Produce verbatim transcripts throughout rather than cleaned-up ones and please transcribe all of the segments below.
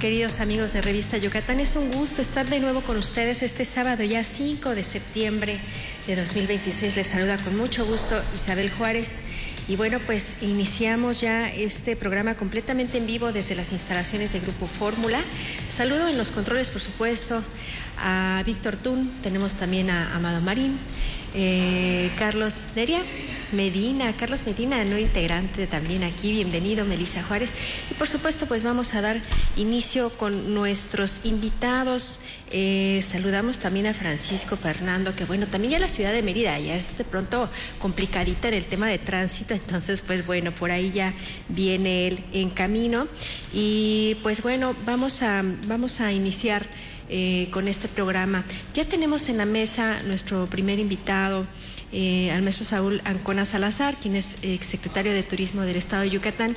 Queridos amigos de Revista Yucatán, es un gusto estar de nuevo con ustedes este sábado, ya cinco de septiembre de dos mil veintiséis. Les saluda con mucho gusto Isabel Juárez. Y bueno, pues iniciamos ya este programa completamente en vivo desde las instalaciones de Grupo Fórmula. Saludo en los controles, por supuesto, a Víctor Tún, tenemos también a Amado Marín, eh, Carlos Neria. Medina, Carlos Medina, nuevo integrante también aquí, bienvenido, Melissa Juárez. Y por supuesto, pues vamos a dar inicio con nuestros invitados. Eh, saludamos también a Francisco Fernando, que bueno, también ya la ciudad de Mérida ya es de pronto complicadita en el tema de tránsito, entonces pues bueno, por ahí ya viene él en camino. Y pues bueno, vamos a, vamos a iniciar eh, con este programa. Ya tenemos en la mesa nuestro primer invitado, Eh, al maestro Saúl Ancona Salazar, quien es exsecretario de Turismo del Estado de Yucatán.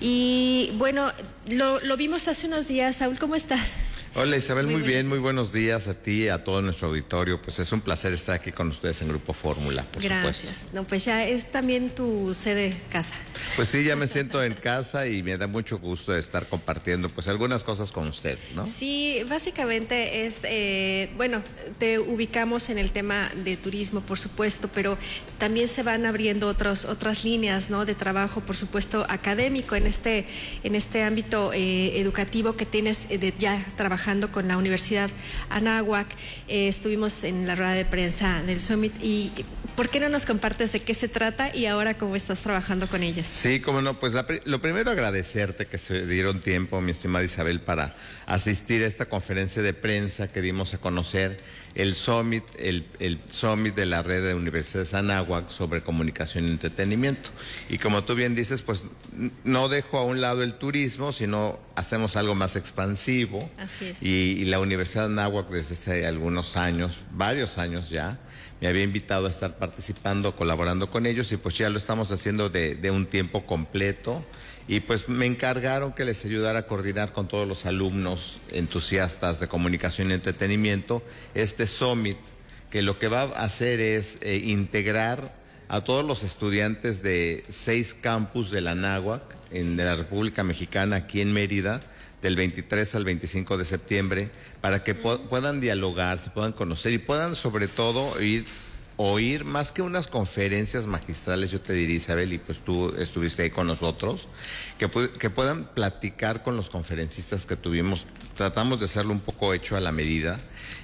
Y bueno, lo, lo vimos hace unos días. Saúl, ¿cómo estás? Hola Isabel, muy, muy bien, muy buenos días a ti y a todo nuestro auditorio. Pues es un placer estar aquí con ustedes en Grupo Fórmula, por Gracias. supuesto. No, pues ya es también tu sede casa. Pues sí, ya me siento en casa y me da mucho gusto de estar compartiendo pues algunas cosas con ustedes, ¿no? Sí, básicamente es, eh, bueno, te ubicamos en el tema de turismo, por supuesto, pero también se van abriendo otros, otras líneas, ¿no?, de trabajo, por supuesto, académico en este, en este ámbito eh, educativo que tienes eh, de ya trabajando con la Universidad Anáhuac. Eh, estuvimos en la rueda de prensa del Summit. Y ¿por qué no nos compartes de qué se trata y ahora cómo estás trabajando con ellas? Sí, cómo no, pues la, lo primero agradecerte que se dieron tiempo, mi estimada Isabel, para asistir a esta conferencia de prensa que dimos a conocer el Summit, el, el Summit de la Red de Universidades Anáhuac sobre comunicación y entretenimiento. Y como tú bien dices, pues no dejo a un lado el turismo, sino hacemos algo más expansivo. Así es. Y, y la Universidad Anáhuac desde hace algunos años, varios años ya, me había invitado a estar participando, colaborando con ellos, y pues ya lo estamos haciendo de, de un tiempo completo. Y pues me encargaron que les ayudara a coordinar con todos los alumnos entusiastas de comunicación y entretenimiento este Summit, que lo que va a hacer es eh, integrar a todos los estudiantes de seis campus de la Anáhuac, en, de la República Mexicana, aquí en Mérida, del veintitrés al veinticinco de septiembre, para que po- puedan dialogar, se puedan conocer y puedan sobre todo ir oír más que unas conferencias magistrales, yo te diría, Isabel, y pues tú estuviste ahí con nosotros, que, pu- que puedan platicar con los conferencistas que tuvimos. Tratamos de hacerlo un poco hecho a la medida,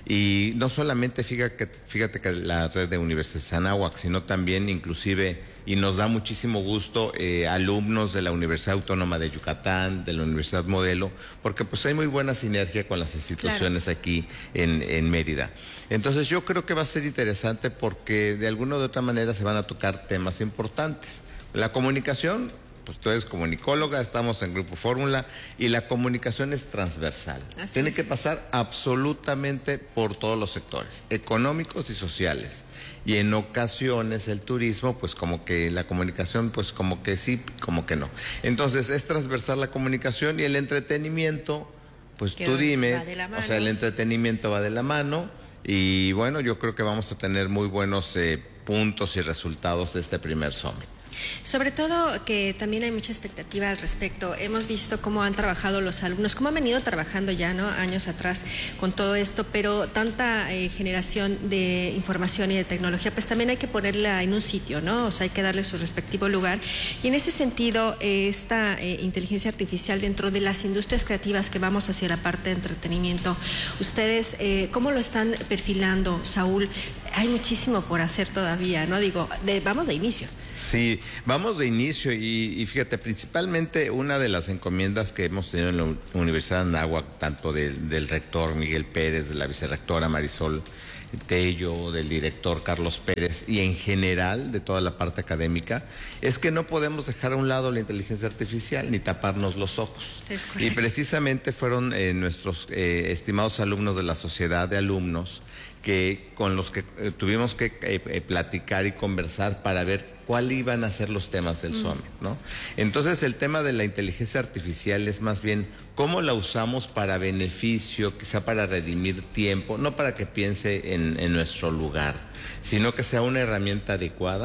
y no solamente fíjate que, fíjate que la red de Universidades Anáhuac, sino también inclusive, y nos da muchísimo gusto, eh, alumnos de la Universidad Autónoma de Yucatán, de la Universidad Modelo, porque pues hay muy buena sinergia con las instituciones, claro, aquí en, en Mérida. Entonces yo creo que va a ser interesante porque de alguna u otra manera se van a tocar temas importantes. La comunicación, pues tú eres comunicóloga, estamos en Grupo Fórmula, y la comunicación es transversal. Así Tiene es. que pasar absolutamente por todos los sectores, económicos y sociales. Y en ocasiones el turismo, pues como que la comunicación, pues como que sí, como que no. Entonces es transversal la comunicación, y el entretenimiento, pues Que tú dime, va de la mano. o sea, el entretenimiento va de la mano, y bueno, yo creo que vamos a tener muy buenos eh, puntos y resultados de este primer Summit. Sobre todo que también hay mucha expectativa al respecto. Hemos visto cómo han trabajado los alumnos, cómo han venido trabajando ya, ¿no?, años atrás con todo esto, pero tanta eh, generación de información y de tecnología, pues también hay que ponerla en un sitio, ¿no? O sea, hay que darle su respectivo lugar. Y en ese sentido, eh, esta eh, inteligencia artificial dentro de las industrias creativas que vamos hacia la parte de entretenimiento, ustedes, eh, ¿cómo lo están perfilando, Saúl? Hay muchísimo por hacer todavía, ¿no? Digo, de, vamos de inicio. Sí, vamos de inicio y, y fíjate, principalmente una de las encomiendas que hemos tenido en la Universidad de Anáhuac, tanto del, del rector Miguel Pérez, de la vicerrectora Marisol Tello, del director Carlos Pérez y en general de toda la parte académica, es que no podemos dejar a un lado la inteligencia artificial ni taparnos los ojos. Es y precisamente fueron eh, nuestros eh, estimados alumnos de la Sociedad de Alumnos que con los que eh, tuvimos que eh, eh, platicar y conversar para ver cuáles iban a ser los temas del mm. Summit, ¿no? Entonces el tema de la inteligencia artificial es más bien cómo la usamos para beneficio, quizá para redimir tiempo, no para que piense en, en nuestro lugar, sino que sea una herramienta adecuada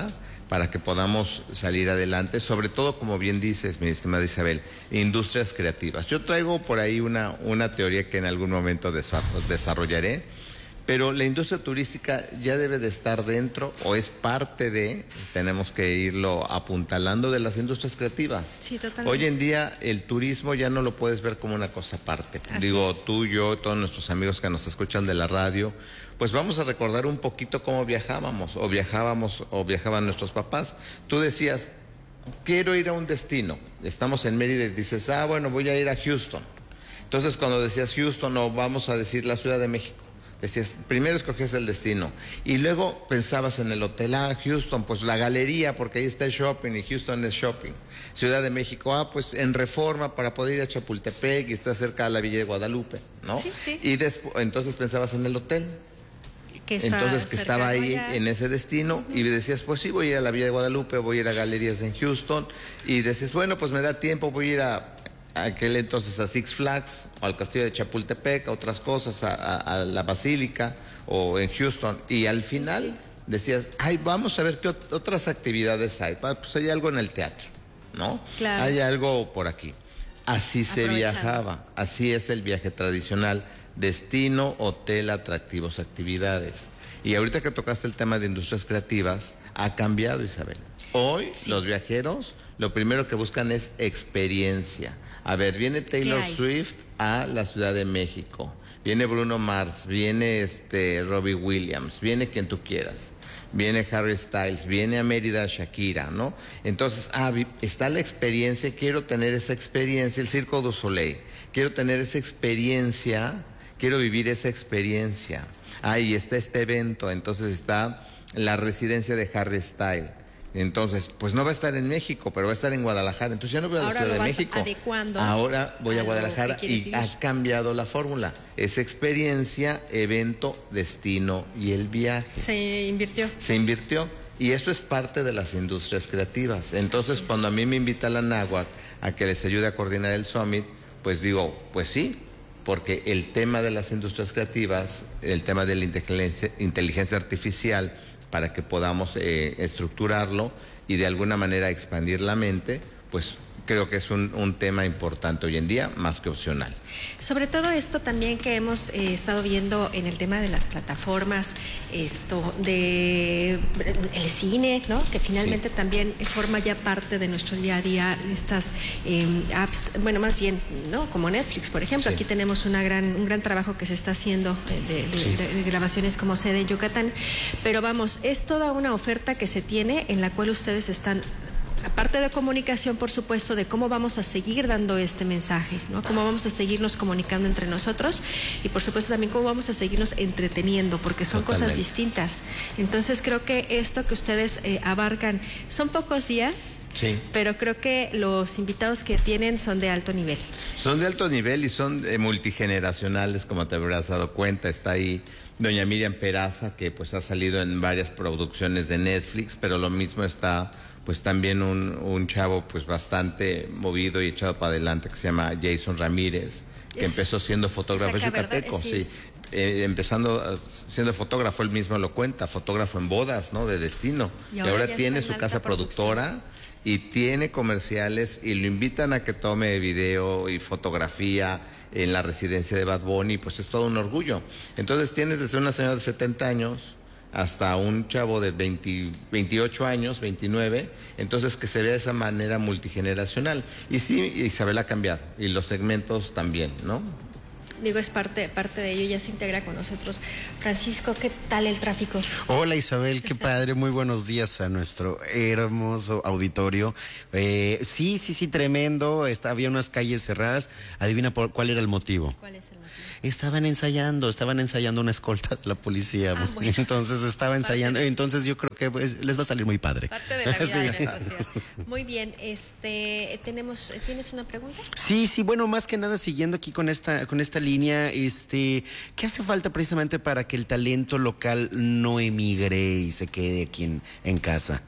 para que podamos salir adelante, sobre todo, como bien dices, mi estimada Isabel, industrias creativas. Yo traigo por ahí una, una teoría que en algún momento desarrollaré, pero la industria turística ya debe de estar dentro o es parte de, tenemos que irlo apuntalando, de las industrias creativas. Sí, totalmente. Hoy en día el turismo ya no lo puedes ver como una cosa aparte. Así Digo, es. tú, yo, todos nuestros amigos que nos escuchan de la radio, pues vamos a recordar un poquito cómo viajábamos, o viajábamos, o viajaban nuestros papás. Tú decías, quiero ir a un destino. Estamos en Mérida y dices, ah, bueno, voy a ir a Houston. Entonces, cuando decías Houston, o vamos a decir la Ciudad de México, decías, primero escogías el destino y luego pensabas en el hotel, ah, Houston, pues la galería, porque ahí está el shopping y Houston es shopping. Ciudad de México, ah, pues en Reforma para poder ir a Chapultepec y está cerca de la Villa de Guadalupe, ¿no? Sí, sí. Y después, entonces pensabas en el hotel. Que está Entonces que estaba ahí allá. en ese destino, uh-huh. Y decías, pues sí, voy a ir a la Villa de Guadalupe, voy a ir a galerías en Houston, y decías, bueno, pues me da tiempo, voy a ir a aquel entonces a Six Flags, o al castillo de Chapultepec, a otras cosas, a, a, a la Basílica, o en Houston, y al final sí, sí. decías, ay, vamos a ver qué ot- otras actividades hay, pues hay algo en el teatro, ¿no? Claro. Hay algo por aquí. Así se viajaba, así es el viaje tradicional, destino, hotel, atractivos, actividades. Y ahorita que tocaste el tema de industrias creativas, ha cambiado, Isabel. Hoy sí, los viajeros lo primero que buscan es experiencia. A ver, viene Taylor Swift a la Ciudad de México, viene Bruno Mars, viene este Robbie Williams, viene quien tú quieras, viene Harry Styles, viene a Mérida Shakira, ¿no? Entonces, ah, está la experiencia, quiero tener esa experiencia, el Circo du Soleil, quiero tener esa experiencia, quiero vivir esa experiencia. Ah, y está este evento, entonces está la residencia de Harry Styles. Entonces, pues no va a estar en México, pero va a estar en Guadalajara. Entonces ya no voy a la Ciudad de México. Ahora voy a Guadalajara y ha cambiado la fórmula. Es experiencia, evento, destino y el viaje. Se invirtió. Se invirtió. Y esto es parte de las industrias creativas. Entonces, cuando a mí me invita la Náhuac a que les ayude a coordinar el Summit, pues digo, pues sí, porque el tema de las industrias creativas, el tema de la inteligencia, inteligencia artificial, para que podamos eh, estructurarlo y de alguna manera expandir la mente, pues creo que es un, un tema importante hoy en día, más que opcional. Sobre todo esto también que hemos eh, estado viendo en el tema de las plataformas, esto de el cine, ¿no? Que finalmente sí, también forma ya parte de nuestro día a día, estas eh, apps, bueno, más bien, ¿no? Como Netflix, por ejemplo. Sí. Aquí tenemos una gran, un gran trabajo que se está haciendo de, de, sí, de, de grabaciones como sede en Yucatán, pero vamos, es toda una oferta que se tiene en la cual ustedes están, aparte de comunicación, por supuesto, de cómo vamos a seguir dando este mensaje, ¿no? Cómo vamos a seguirnos comunicando entre nosotros y, por supuesto, también cómo vamos a seguirnos entreteniendo, porque son Totalmente. Cosas distintas. Entonces, creo que esto que ustedes eh, abarcan son pocos días, sí, pero creo que los invitados que tienen son de alto nivel. Son de alto nivel y son eh, multigeneracionales, como te habrás dado cuenta. Está ahí doña Miriam Peraza, que pues ha salido en varias producciones de Netflix, pero lo mismo está pues también un, un chavo pues bastante movido y echado para adelante que se llama Jason Ramírez, que es, empezó siendo fotógrafo yucateco, sí, sí. Eh, empezando siendo fotógrafo, él mismo lo cuenta, fotógrafo en bodas, ¿no? De destino. Y ahora, y ahora tiene su casa productora y tiene comerciales y lo invitan a que tome video y fotografía en la residencia de Bad Bunny, pues es todo un orgullo. Entonces tienes desde una señora de setenta años hasta un chavo de veinte, veintiocho años, veintinueve, entonces que se vea de esa manera multigeneracional. Y sí, Isabel ha cambiado, y los segmentos también, ¿no? Digo, es parte, parte de ello, ya se integra con nosotros. Francisco, ¿qué tal el tráfico? Hola Isabel, qué padre, muy buenos días a nuestro hermoso auditorio. Eh, sí, sí, sí, tremendo, Está, había unas calles cerradas, adivina por cuál era el motivo. ¿Cuál es el motivo? Estaban ensayando, estaban ensayando una escolta de la policía, ah, bueno. Entonces estaba ensayando, de... entonces yo creo que pues, les va a salir muy padre. Parte de la vida sí. de la sociedad. Muy bien, este, tenemos, ¿tienes una pregunta? Sí, sí, bueno, más que nada siguiendo aquí con esta, con esta línea, este, ¿qué hace falta precisamente para que el talento local no emigre y se quede aquí en, en casa?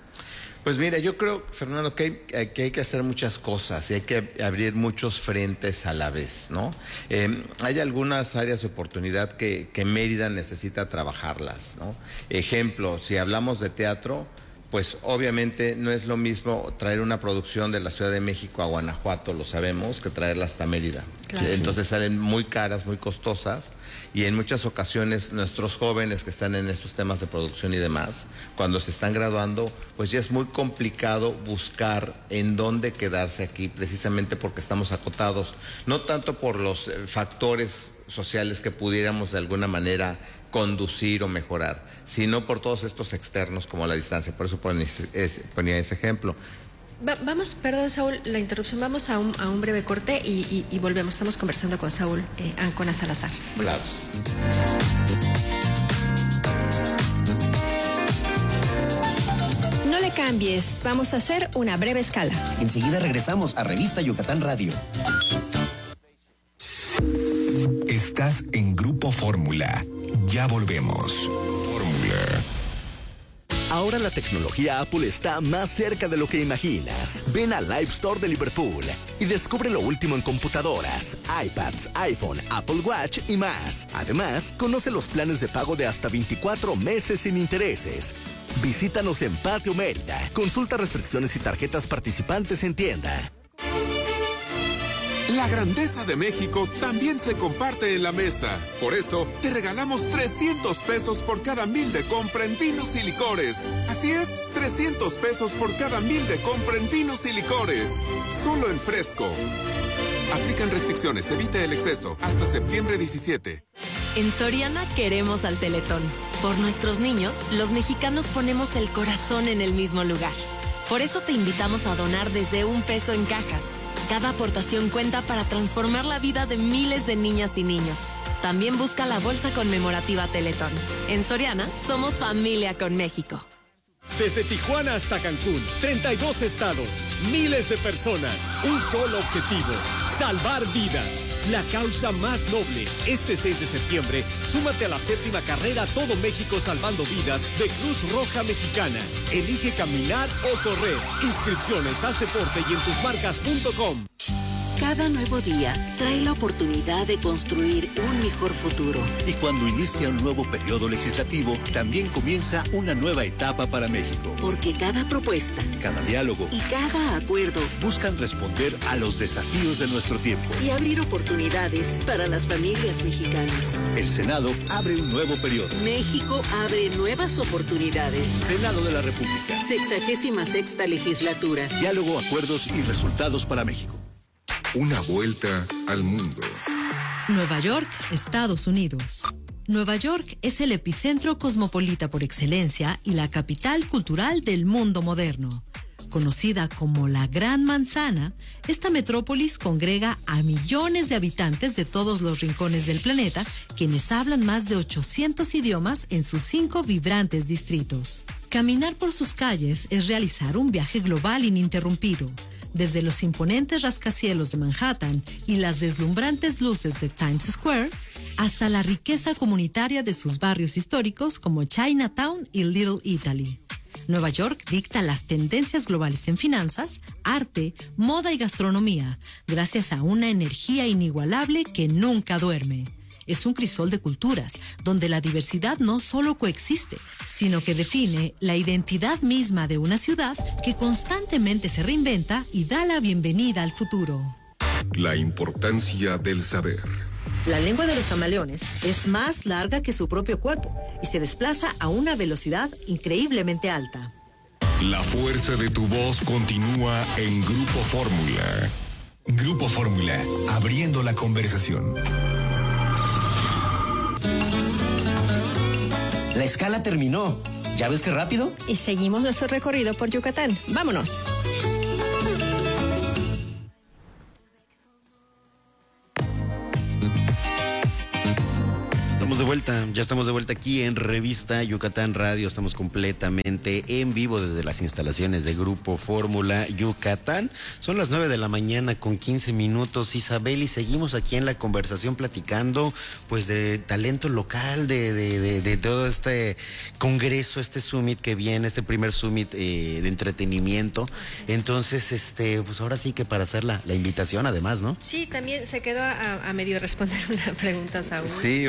Pues mira, yo creo, Fernando, que hay, que hay que hacer muchas cosas y hay que abrir muchos frentes a la vez, ¿no? Eh, hay algunas áreas de oportunidad que, que Mérida necesita trabajarlas, ¿no? Ejemplo, si hablamos de teatro, pues obviamente no es lo mismo traer una producción de la Ciudad de México a Guanajuato, lo sabemos, que traerla hasta Mérida. Claro. ¿Sí? Entonces salen muy caras, muy costosas, y en muchas ocasiones nuestros jóvenes que están en estos temas de producción y demás, cuando se están graduando, pues ya es muy complicado buscar en dónde quedarse aquí, precisamente porque estamos acotados, no tanto por los factores sociales que pudiéramos de alguna manera conducir o mejorar, sino por todos estos externos como la distancia. Por eso ponía ese, ponía ese ejemplo. Va, vamos, perdón Saúl, la interrupción, vamos a un, a un breve corte y, y, y volvemos. Estamos conversando con Saúl eh, Ancona Salazar. Claro. No le cambies, vamos a hacer una breve escala. Enseguida regresamos a Revista Yucatán Radio. Estás en Grupo Fórmula. Ya volvemos. Fórmula. Ahora la tecnología Apple está más cerca de lo que imaginas. Ven al Live Store de Liverpool y descubre lo último en computadoras, iPads, iPhone, Apple Watch y más. Además, conoce los planes de pago de hasta veinticuatro meses sin intereses. Visítanos en Patio Mérida. Consulta restricciones y tarjetas participantes en tienda. La grandeza de México también se comparte en la mesa. Por eso, te regalamos trescientos pesos por cada mil de compra en vinos y licores. Así es, trescientos pesos por cada mil de compra en vinos y licores. Solo en Fresco. Aplican restricciones, evita el exceso. Hasta septiembre diecisiete. En Soriana queremos al Teletón. Por nuestros niños, los mexicanos ponemos el corazón en el mismo lugar. Por eso te invitamos a donar desde un peso en cajas. Cada aportación cuenta para transformar la vida de miles de niñas y niños. También busca la bolsa conmemorativa Teletón. En Soriana, somos familia con México. Desde Tijuana hasta Cancún, treinta y dos estados, miles de personas, un solo objetivo, salvar vidas. La causa más noble. Este seis de septiembre, súmate a la séptima carrera Todo México Salvando Vidas de Cruz Roja Mexicana. Elige caminar o correr. Inscripciones, haz deporte y en tus marcas punto com. Cada nuevo día trae la oportunidad de construir un mejor futuro. Y cuando inicia un nuevo periodo legislativo, también comienza una nueva etapa para México. Porque cada propuesta, cada diálogo y cada acuerdo buscan responder a los desafíos de nuestro tiempo y abrir oportunidades para las familias mexicanas. El Senado abre un nuevo periodo. México abre nuevas oportunidades. Senado de la República. Sexagésima sexta legislatura. Diálogo, acuerdos y resultados para México. Una vuelta al mundo. Nueva York, Estados Unidos. Nueva York es el epicentro cosmopolita por excelencia y la capital cultural del mundo moderno. Conocida como la Gran Manzana, esta metrópolis congrega a millones de habitantes de todos los rincones del planeta, quienes hablan más de ochocientos idiomas en sus cinco vibrantes distritos. Caminar por sus calles es realizar un viaje global ininterrumpido. Desde los imponentes rascacielos de Manhattan y las deslumbrantes luces de Times Square, hasta la riqueza comunitaria de sus barrios históricos como Chinatown y Little Italy. Nueva York dicta las tendencias globales en finanzas, arte, moda y gastronomía, gracias a una energía inigualable que nunca duerme. Es un crisol de culturas, donde la diversidad no solo coexiste, sino que define la identidad misma de una ciudad que constantemente se reinventa y da la bienvenida al futuro. La importancia del saber. La lengua de los camaleones es más larga que su propio cuerpo y se desplaza a una velocidad increíblemente alta. La fuerza de tu voz continúa en Grupo Fórmula. Grupo Fórmula, abriendo la conversación. La escala terminó. ¿Ya ves qué rápido? Y seguimos nuestro recorrido por Yucatán. ¡Vámonos! Estamos de vuelta, ya estamos de vuelta aquí en Revista Yucatán Radio. Estamos completamente en vivo desde las instalaciones de Grupo Fórmula Yucatán. Son las nueve de la mañana con quince minutos, Isabel, y seguimos aquí en la conversación platicando pues de talento local, de, de, de, de todo este congreso, este summit que viene, este primer summit eh, de entretenimiento. Entonces, este, pues ahora sí que para hacer la, la invitación además, ¿no? Sí, también se quedó a, a medio responder una pregunta, Saúl. Sí, un poco lo que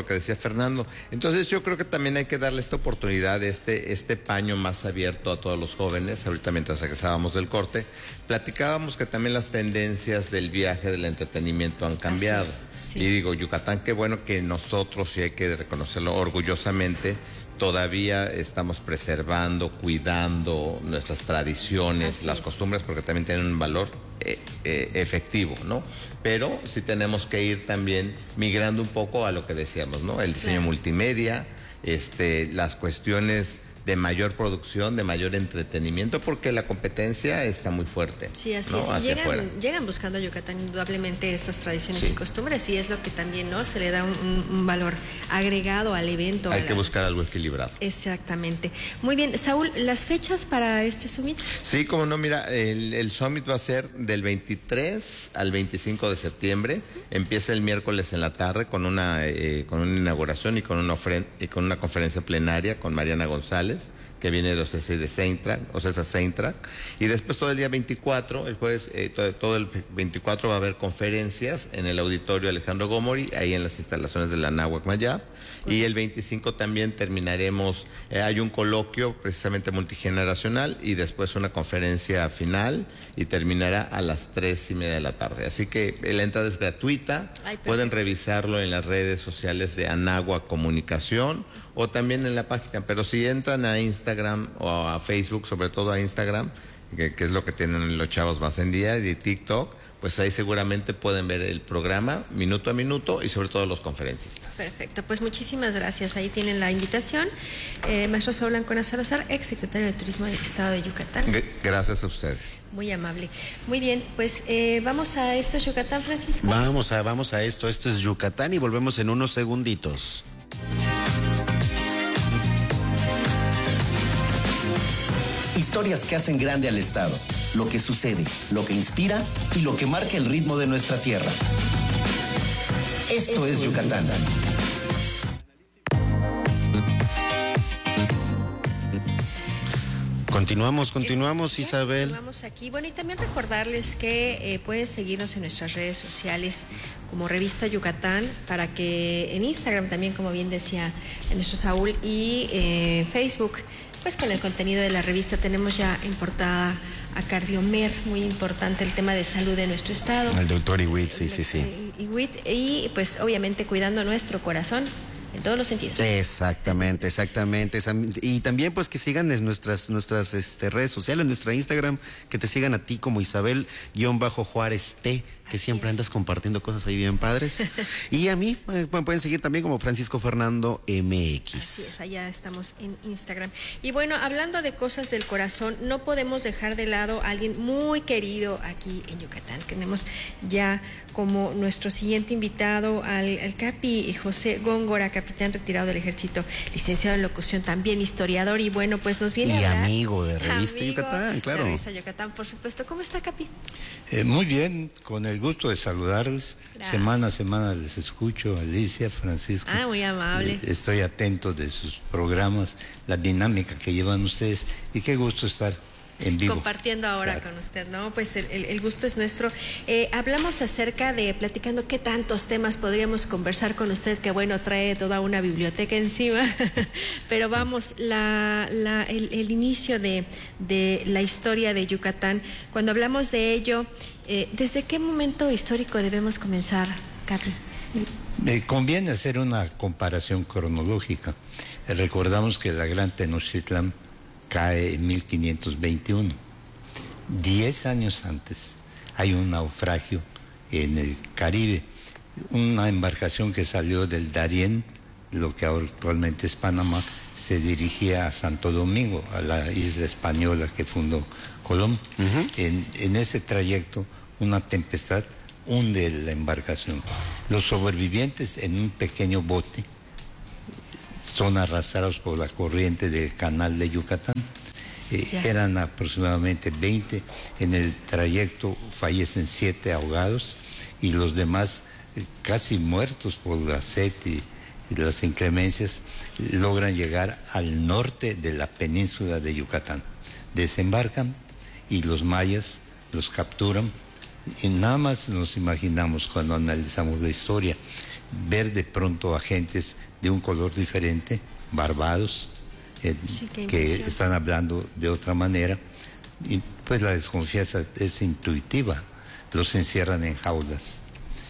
que decía Fernando. Entonces yo creo que también hay que darle esta oportunidad, este, este paño más abierto a todos los jóvenes. Ahorita mientras regresábamos del corte, platicábamos que también las tendencias del viaje, del entretenimiento han cambiado. Es, sí. Y digo, Yucatán, qué bueno que nosotros, y hay que reconocerlo orgullosamente, todavía estamos preservando, cuidando nuestras tradiciones, Así las es. costumbres, porque también tienen un valor eh, eh, efectivo, ¿no? Pero sí tenemos que ir también migrando un poco a lo que decíamos, ¿no? El diseño claro. multimedia, este, las cuestiones de mayor producción, de mayor entretenimiento, porque la competencia está muy fuerte. Sí, así ¿no? es. Hacia llegan, llegan buscando a Yucatán indudablemente estas tradiciones sí. y costumbres, y es lo que también, ¿no? Se le da un, un valor agregado al evento. Hay la... que buscar algo equilibrado. Exactamente. Muy bien, Saúl, ¿las fechas para este summit? Sí, como no, mira, el, el summit va a ser del veintitrés al veinticinco de septiembre. Empieza el miércoles en la tarde con una, eh, con una inauguración y con una, ofren- y con una conferencia plenaria con Mariana González, que viene de O C S de Seintrac, o sea, Seintrac, y después todo el día veinticuatro, el jueves, eh, todo, todo el veinticuatro va a haber conferencias en el auditorio Alejandro Gómori, ahí en las instalaciones de la Náhuac Mayab, y el veinticinco también terminaremos, eh, hay un coloquio precisamente multigeneracional y después una conferencia final y terminará a las tres y media de la tarde. Así que la entrada es gratuita, Ay, pueden revisarlo en las redes sociales de Anáhuac Comunicación o también en la página, pero si entran a Instagram o a Facebook, sobre todo a Instagram, que, que es lo que tienen los chavos más en día, y TikTok, pues ahí seguramente pueden ver el programa minuto a minuto y sobre todo los conferencistas. Perfecto, pues muchísimas gracias. Ahí tienen la invitación. Eh, maestro Saúl Ancona Salazar, ex secretario de Turismo del Estado de Yucatán. Gracias a ustedes. Muy amable. Muy bien, pues eh, vamos a esto es Yucatán, Francisco. Vamos a, vamos a esto, esto es Yucatán y volvemos en unos segunditos. Historias que hacen grande al Estado, lo que sucede, lo que inspira y lo que marca el ritmo de nuestra tierra. Esto, Esto es Yucatán. Continuamos, continuamos, es, Isabel. Continuamos aquí. Bueno, y también recordarles que eh, pueden seguirnos en nuestras redes sociales como Revista Yucatán, para que en Instagram también, como bien decía nuestro Saúl, y eh, Facebook, pues con el contenido de la revista. Tenemos ya en portada a Cardiomer, muy importante el tema de salud de nuestro estado. El doctor Iwit, sí, sí, sí. Iwit, y pues obviamente cuidando nuestro corazón en todos los sentidos. Exactamente, exactamente. Y también pues que sigan en nuestras, nuestras este, redes sociales, nuestra Instagram, que te sigan a ti como Isabel-Juárez T, que Así siempre es. andas compartiendo cosas ahí bien padres. Y a mí eh, pueden seguir también como Francisco Fernando M X. Así es, allá estamos en Instagram. Y bueno, hablando de cosas del corazón, no podemos dejar de lado a alguien muy querido aquí en Yucatán. Tenemos ya como nuestro siguiente invitado al, al Capi José Góngora, capitán retirado del Ejército, licenciado en locución, también historiador, y bueno, pues nos viene y a hablar. amigo de Revista amigo Yucatán, claro. De Revista Yucatán, por supuesto. ¿Cómo está, Capi? Eh, muy bien, con el gusto de saludarles. Gracias. Semana a semana les escucho, Alicia, Francisco. Ah, muy amable. Eh, estoy atento de sus programas, la dinámica que llevan ustedes, y qué gusto estar en vivo. Compartiendo ahora claro. con usted, ¿no? Pues el, el, el gusto es nuestro. Eh, hablamos acerca de, platicando qué tantos temas podríamos conversar con usted, que bueno, trae toda una biblioteca encima, pero vamos, la, la, el, el inicio de, de la historia de Yucatán, cuando hablamos de ello, eh, ¿desde qué momento histórico debemos comenzar, Capi? Me conviene hacer una comparación cronológica. Eh, recordamos que la Gran Tenochtitlán cae en mil quinientos veintiuno. Diez años antes hay un naufragio en el Caribe, una embarcación que salió del Darién, lo que actualmente es Panamá, se dirigía a Santo Domingo, a la isla española que fundó Colón. Uh-huh. En, en ese trayecto, una tempestad hunde la embarcación. Los sobrevivientes en un pequeño bote son arrastrados por la corriente del canal de Yucatán. Eh, eran aproximadamente veinte. En el trayecto fallecen siete ahogados y los demás, eh, casi muertos por la sed y, y las inclemencias, logran llegar al norte de la península de Yucatán. Desembarcan y los mayas los capturan. Y nada más nos imaginamos, cuando analizamos la historia, ver de pronto a gentes de un color diferente, barbados, eh, sí, que están hablando de otra manera, y pues la desconfianza es intuitiva, los encierran en jaulas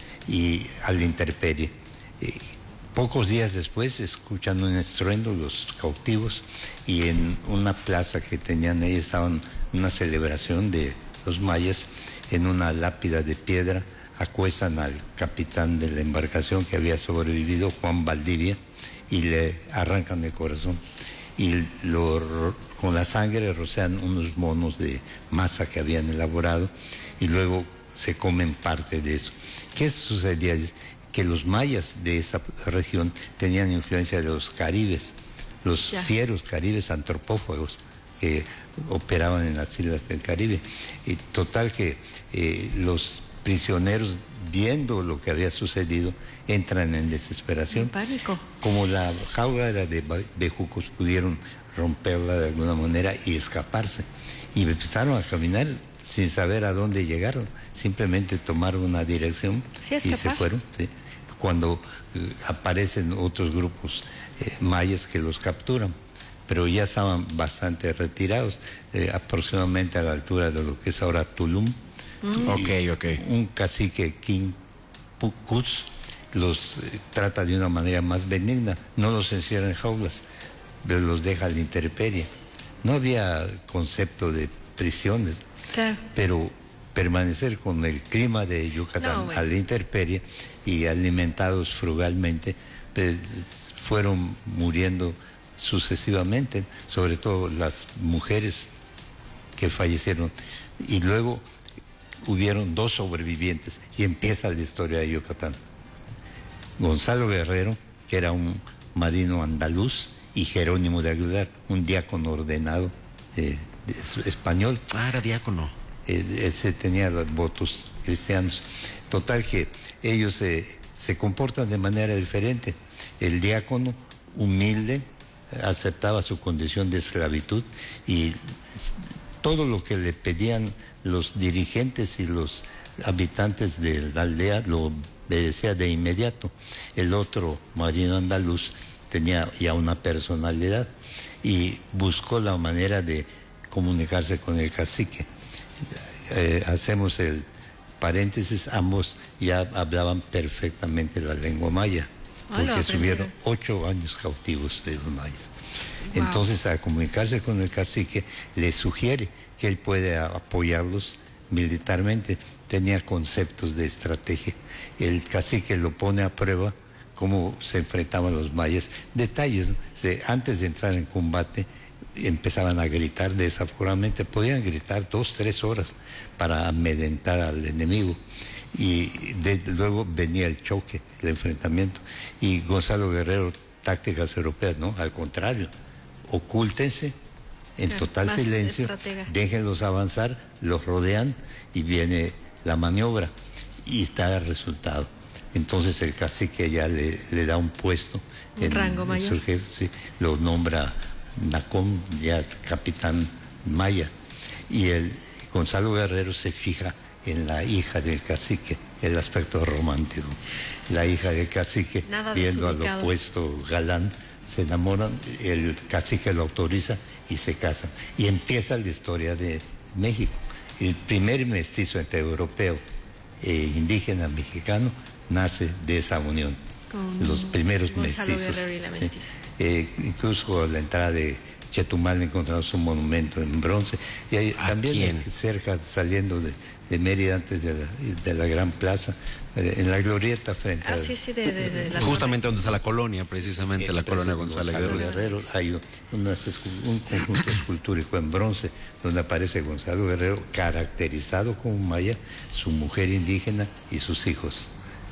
y a la intemperie. Eh, pocos días después escuchan un estruendo los cautivos y en una plaza que tenían ahí estaban una celebración de los mayas, en una lápida de piedra acuestan al capitán de la embarcación que había sobrevivido, Juan Valdivia, y le arrancan el corazón. Y lo, con la sangre rocian unos monos de masa que habían elaborado y luego se comen parte de eso. ¿Qué sucedía? Que los mayas de esa región tenían influencia de los caribes, los ya. fieros caribes antropófagos que operaban en las islas del Caribe. Y total que eh, los prisioneros, viendo lo que había sucedido, entran en desesperación. En pánico. Como la jaula era de bejucos, pudieron romperla de alguna manera y escaparse. Y empezaron a caminar sin saber a dónde llegaron. Simplemente tomaron una dirección sí, y se fueron. ¿sí? Cuando eh, aparecen otros grupos eh, mayas que los capturan, pero ya estaban bastante retirados, eh, aproximadamente a la altura de lo que es ahora Tulum. Mm. Ok, ok. Un cacique King Pucuz los eh, trata de una manera más benigna, no los encierra en jaulas, pero los deja a la intemperie. No había concepto de prisiones, claro. pero permanecer con el clima de Yucatán no, bueno. a la intemperie y alimentados frugalmente, pues, fueron muriendo sucesivamente, sobre todo las mujeres que fallecieron. Y luego hubieron dos sobrevivientes y empieza la historia de Yucatán. Gonzalo Guerrero, que era un marino andaluz, y Jerónimo de Aguilar, un diácono ordenado eh, español. Ah, era diácono. Eh, ese tenía los votos cristianos. Total que ellos eh, se comportan de manera diferente. El diácono, humilde, aceptaba su condición de esclavitud y todo lo que le pedían los dirigentes y los habitantes de la aldea lo obedecía de inmediato. El otro marino andaluz tenía ya una personalidad y buscó la manera de comunicarse con el cacique. Eh, hacemos el paréntesis, ambos ya hablaban perfectamente la lengua maya, porque estuvieron ocho años cautivos de los mayas. Wow. Entonces, al comunicarse con el cacique, le sugiere que él puede apoyarlos militarmente. Tenía conceptos de estrategia. El cacique lo pone a prueba cómo se enfrentaban los mayas. Detalles, ¿no? de, antes de entrar en combate, empezaban a gritar desaforadamente, podían gritar dos, tres horas para amedrentar al enemigo. Y de, luego venía el choque, el enfrentamiento. Y Gonzalo Guerrero, tácticas europeas, ¿no? Al contrario, ocúltense en claro, total silencio, estratega. Déjenlos avanzar, los rodean y viene la maniobra y está el resultado. Entonces el cacique ya le, le da un puesto un en rango mayor. Su, sí, lo nombra Nacón, ya capitán maya, y el Gonzalo Guerrero se fija en la hija del cacique, el aspecto romántico. La hija del cacique, Nada viendo al opuesto galán, se enamoran, el cacique lo autoriza y se casan. Y empieza la historia de México. El primer mestizo entre europeo e indígena mexicano nace de esa unión. Con Los primeros Gonzalo mestizos. Guerrero y la mestiza. Eh, incluso a la entrada de Chetumal encontramos un monumento en bronce. Y hay, también quién? cerca, saliendo de, de Mérida, antes de la, de la Gran Plaza, eh, en la glorieta frente ah, a... Sí, sí, de, de, de la justamente donde está la colonia, precisamente, eh, la colonia Gonzalo Guerrero. Guerrero. Hay una, un conjunto escultórico en bronce donde aparece Gonzalo Guerrero caracterizado como maya, su mujer indígena y sus hijos.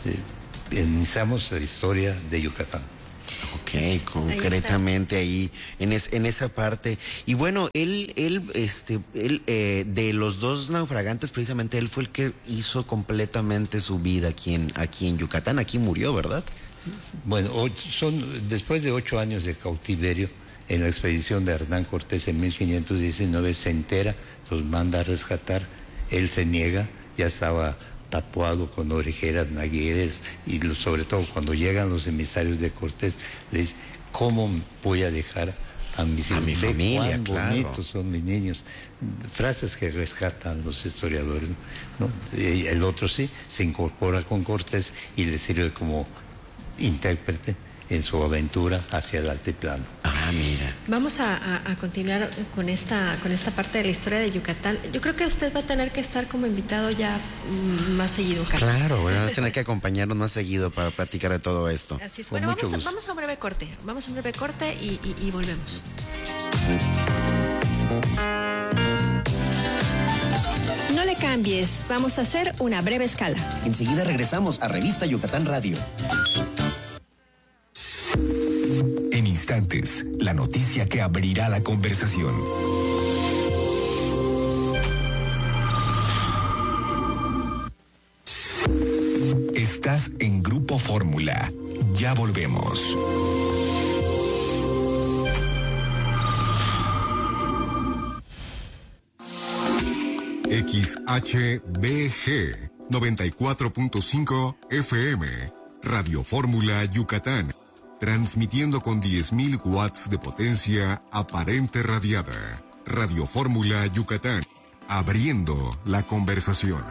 Eh, iniciamos la historia de Yucatán. Ok, concretamente ahí, en, es, en esa parte. Y bueno, él, él, este, él eh, de los dos naufragantes, precisamente él fue el que hizo completamente su vida aquí en, aquí en Yucatán. Aquí murió, ¿verdad? Bueno, son después de ocho años de cautiverio, en la expedición de Hernán Cortés en mil quinientos diecinueve se entera, los manda a rescatar, él se niega, ya estaba tatuado con orejeras nagueras, y lo, sobre todo cuando llegan los emisarios de Cortés, le dicen, ¿cómo voy a dejar a mis a mi familia? Cuán claro. bonitos son mis niños. Frases que rescatan los historiadores, ¿no? Y el otro sí, se incorpora con Cortés y le sirve como intérprete en su aventura hacia el altiplano. Ah, mira. Vamos a, a, a continuar con esta, con esta parte de la historia de Yucatán. Yo creo que usted va a tener que estar como invitado ya mm, más seguido, Carlos. Claro, bueno, va a tener que acompañarnos más seguido para platicar de todo esto. Así es. Con Bueno, mucho vamos a, gusto. vamos a un breve corte. Vamos a un breve corte y, y, y volvemos. No le cambies, vamos a hacer una breve escala. Enseguida regresamos a Revista Yucatán Radio. En instantes, la noticia que abrirá la conversación. Estás en Grupo Fórmula. Ya volvemos. X H B G noventa y cuatro punto cinco F M, Radio Fórmula Yucatán, transmitiendo con diez mil watts de potencia aparente radiada. Radio Fórmula Yucatán, abriendo la conversación.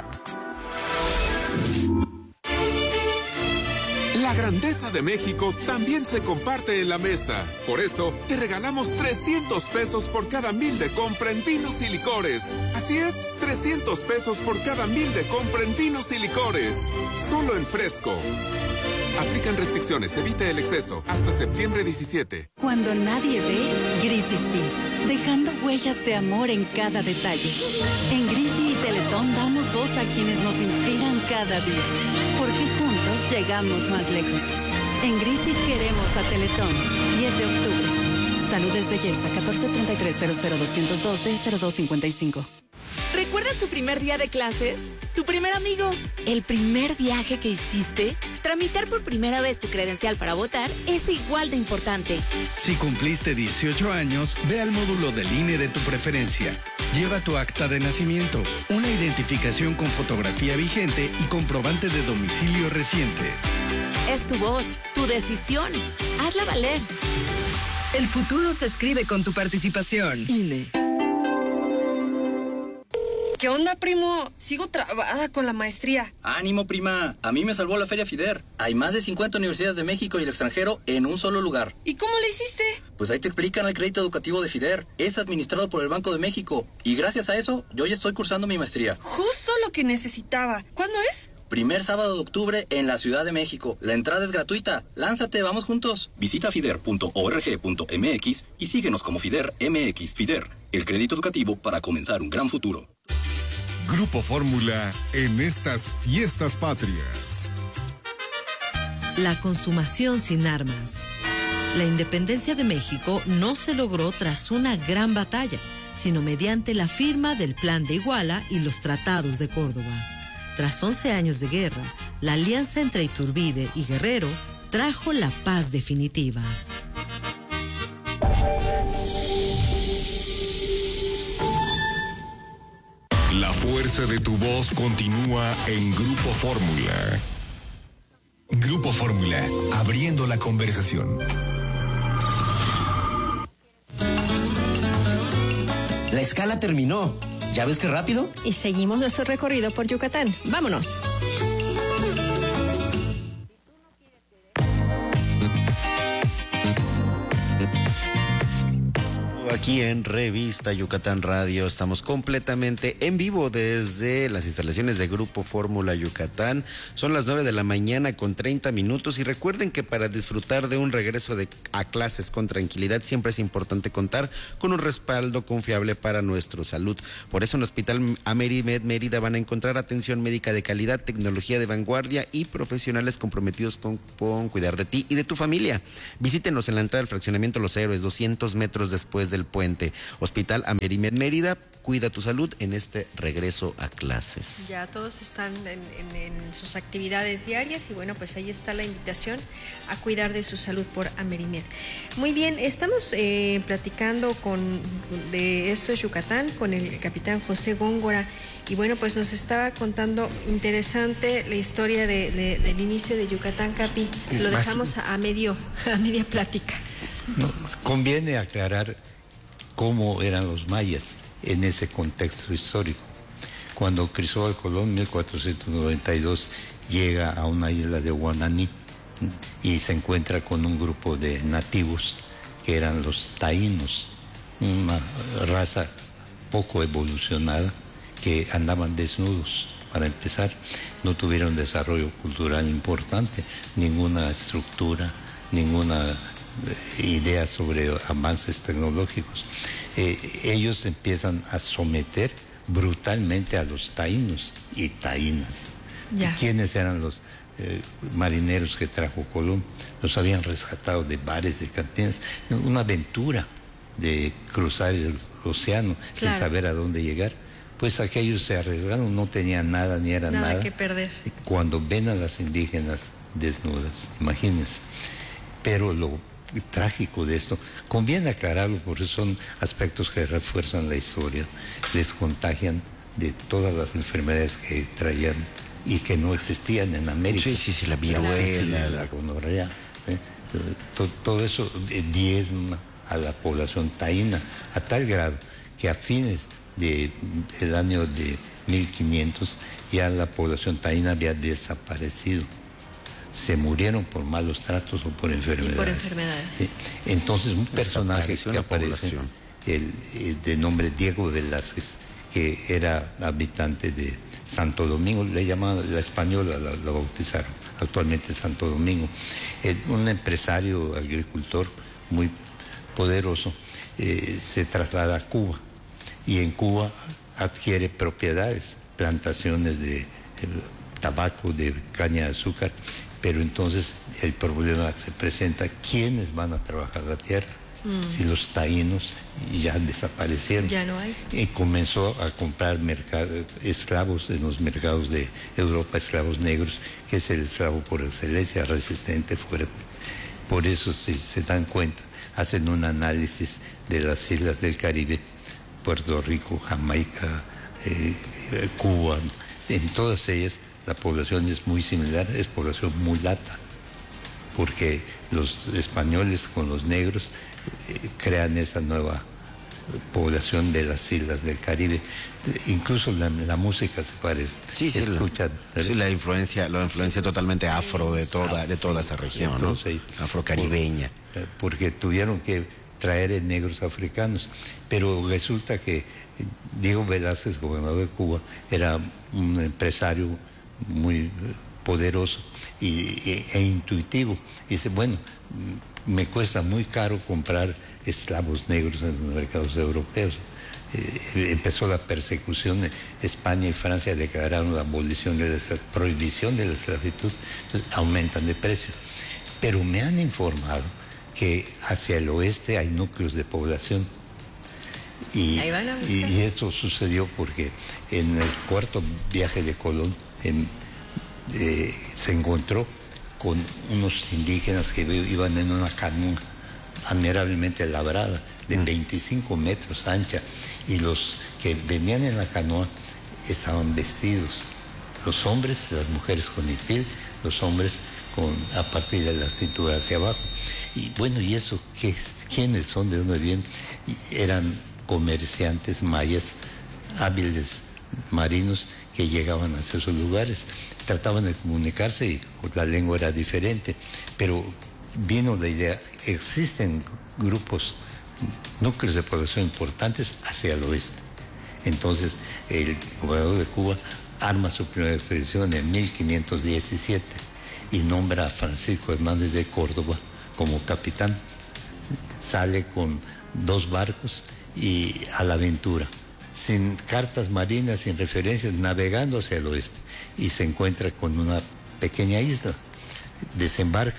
La grandeza de México también se comparte en la mesa. Por eso, te regalamos trescientos pesos por cada mil de compra en vinos y licores. Así es, trescientos pesos por cada mil de compra en vinos y licores. Solo en Fresco. Aplican restricciones, evite el exceso. Hasta septiembre diecisiete. Cuando nadie ve, Grisi sí. Dejando huellas de amor en cada detalle. En Grisi y Teletón damos voz a quienes nos inspiran cada día. Porque juntos llegamos más lejos. En Grisi queremos a Teletón. diez de octubre. Salud es belleza. catorce treinta y tres cero cero doscientos dos D cero dos cincuenta y cinco. ¿Recuerdas tu primer día de clases? ¿Tu primer amigo? ¿El primer viaje que hiciste? Tramitar por primera vez tu credencial para votar es igual de importante. Si cumpliste dieciocho años, ve al módulo del I N E de tu preferencia. Lleva tu acta de nacimiento, una identificación con fotografía vigente y comprobante de domicilio reciente. Es tu voz, tu decisión. Hazla valer. El futuro se escribe con tu participación. I N E. ¿Qué onda, primo? Sigo trabada con la maestría. ¡Ánimo, prima! A mí me salvó la Feria FIDER. Hay más de cincuenta universidades de México y el extranjero en un solo lugar. ¿Y cómo le hiciste? Pues ahí te explican el crédito educativo de FIDER. Es administrado por el Banco de México. Y gracias a eso, yo ya estoy cursando mi maestría. Justo lo que necesitaba. ¿Cuándo es? Primer sábado de octubre en la Ciudad de México. La entrada es gratuita. Lánzate, vamos juntos. Visita fider punto org punto m x y síguenos como FIDER M X. FIDER, el crédito educativo para comenzar un gran futuro. Grupo Fórmula en estas fiestas patrias. La consumación sin armas. La independencia de México no se logró tras una gran batalla, sino mediante la firma del Plan de Iguala y los tratados de Córdoba. Tras once años de guerra, la alianza entre Iturbide y Guerrero trajo la paz definitiva. La fuerza de tu voz continúa en Grupo Fórmula. Grupo Fórmula, abriendo la conversación. La escala terminó. ¿Ya ves qué rápido? Y seguimos nuestro recorrido por Yucatán. ¡Vámonos! Aquí en Revista Yucatán Radio estamos completamente en vivo desde las instalaciones de Grupo Fórmula Yucatán. Son las nueve de la mañana con treinta minutos y recuerden que para disfrutar de un regreso de, a clases con tranquilidad siempre es importante contar con un respaldo confiable para nuestra salud. Por eso en el Hospital Amerimed Mérida van a encontrar atención médica de calidad, tecnología de vanguardia y profesionales comprometidos con, con cuidar de ti y de tu familia. Visítenos en la entrada del fraccionamiento Los Héroes, doscientos metros después del puente puente. Hospital Amerimed Mérida, cuida tu salud en este regreso a clases. Ya todos están en, en, en sus actividades diarias y bueno, pues ahí está la invitación a cuidar de su salud por Amerimed. Muy bien, estamos eh, platicando con de Esto es Yucatán con el capitán José Góngora y bueno, pues nos estaba contando interesante la historia de, de, del inicio de Yucatán, Capi. Lo dejamos a, a medio, a media plática. No, conviene aclarar cómo eran los mayas en ese contexto histórico. Cuando Cristóbal Colón en mil cuatrocientos noventa y dos llega a una isla de Guananí y se encuentra con un grupo de nativos que eran los taínos, una raza poco evolucionada que andaban desnudos. Para empezar, no tuvieron desarrollo cultural importante, ninguna estructura, ninguna idea sobre avances tecnológicos. Eh, ellos empiezan a someter brutalmente a los taínos y taínas. Ya. ¿Quiénes eran los eh, marineros que trajo Colón? Los habían rescatado de bares, de cantinas. Una aventura de cruzar el océano, claro, sin saber a dónde llegar. Pues aquellos se arriesgaron, no tenían nada ni era nada. Nada que perder. Cuando ven a las indígenas desnudas, imagínense. Pero lo trágico de esto, conviene aclararlo porque son aspectos que refuerzan la historia, les contagian de todas las enfermedades que traían y que no existían en América. Sí, sí, sí, la viruela, la, la gonorrea, ¿eh? todo, todo eso diezma a la población taína a tal grado que a fines del de, año de mil quinientos ya la población taína había desaparecido. Se murieron por malos tratos o por enfermedades. Y por enfermedades. ¿Sí? Entonces un personaje que aparece, el, el de nombre Diego Velázquez, que era habitante de Santo Domingo, le llamaban la española, la, la bautizaron, actualmente Santo Domingo, eh, un empresario agricultor muy poderoso, eh, se traslada a Cuba y en Cuba adquiere propiedades, plantaciones de eh, tabaco, de caña de azúcar. Pero entonces el problema se presenta, ¿quiénes van a trabajar la tierra? Mm. Si los taínos ya desaparecieron. Ya no hay. Y comenzó a comprar mercado, esclavos en los mercados de Europa, esclavos negros, que es el esclavo por excelencia, resistente, fuerte. Por eso, si se dan cuenta, hacen un análisis de las islas del Caribe, Puerto Rico, Jamaica, eh, Cuba, en todas ellas la población es muy similar, es población mulata, porque los españoles con los negros eh, crean esa nueva población de las islas del Caribe. Incluso la, la música se parece. Sí, sí, escuchan, la, sí, la influencia, la influencia totalmente afro de toda, de toda esa región, entonces, ¿no? Afrocaribeña. Por, porque tuvieron que traer negros africanos, pero resulta que Diego Velázquez, gobernador de Cuba, era un empresario muy poderoso y, e, e intuitivo. Y dice, bueno, me cuesta muy caro comprar esclavos negros en los mercados europeos. Eh, empezó la persecución, España y Francia declararon la abolición de la prohibición de la esclavitud, entonces aumentan de precio. Pero me han informado que hacia el oeste hay núcleos de población. Y, y, y esto sucedió porque en el cuarto viaje de Colón en, eh, se encontró con unos indígenas que iban en una canoa admirablemente labrada, de veinticinco metros ancha, y los que venían en la canoa estaban vestidos, los hombres, las mujeres con hipil, los hombres con, a partir de la cintura hacia abajo. Y bueno, ¿y eso qué? ¿Quiénes son? ¿De dónde vienen? Y eran comerciantes mayas, hábiles marinos, que llegaban a esos lugares, trataban de comunicarse y la lengua era diferente, pero vino la idea, existen grupos, núcleos de población importantes hacia el oeste. Entonces el gobernador de Cuba arma su primera expedición en mil quinientos diecisiete y nombra a Francisco Hernández de Córdoba como capitán. Sale con dos barcos y a la aventura, sin cartas marinas, sin referencias, navegando hacia el oeste, y se encuentra con una pequeña isla. Desembarca